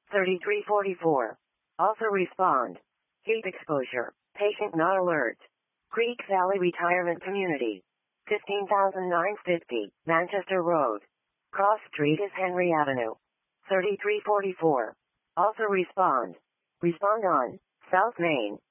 3344. Also respond. Heat exposure. Patient not alert. Creek Valley Retirement Community. 15,950, Manchester Road. Cross Street is Henry Avenue. 3344. Also respond. Respond on South Main.